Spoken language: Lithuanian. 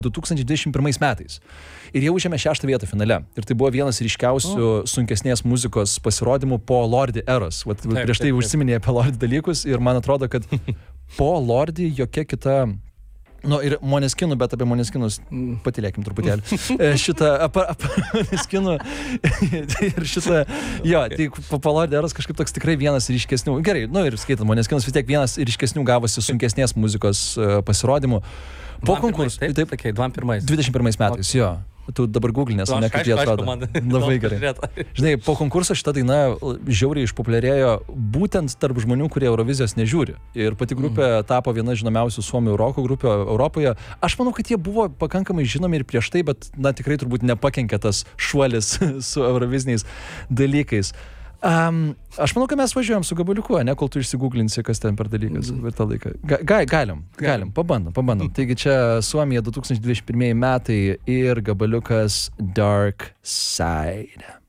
2021 metais. Ir jie užėmė 6 vietą finale. Ir tai buvo vienas ryškiausių sunkesnės muzikos pasirodymų po Lordi eros. Vat prieš tai užsiminė apie Lordi dalykus ir man atrodo, kad po Lordi jokia kita... Nu, ir Måneskinų, bet apie Måneskinus patylėkim truputėlį. Måneskinų ir šitą, jo, tai po Lordi eros kažkaip toks tikrai vienas ryškesnių, gerai, nu ir skaitant Måneskinus, vis tiek vienas ryškesnių gavosi sunkesnės muzikos pasirodymų. Po konkursų, taip, 21 metais, jo. Tu dabar googlinės, ne kaip jie atrodo. Labai gerai. Žinai, po konkurso šita daina žiauriai išpopuliarėjo būtent tarp žmonių, kurie Eurovizijos nežiūri. Ir pati grupė tapo viena žinomiausių suomių roko grupių Europoje. Aš manau, kad jie buvo pakankamai žinomi ir prieš tai, bet na tikrai turbūt nepakenkė tas šuolis su euroviziniais dalykais. Aš manau, kad mes važiuojam su gabaliuku, ne, kol tu išsigūglinsi, kas ten per dalykas per tą laiką. Galim, pabandom. Taigi čia Suomija 2021 metai ir gabaliukas Dark Side.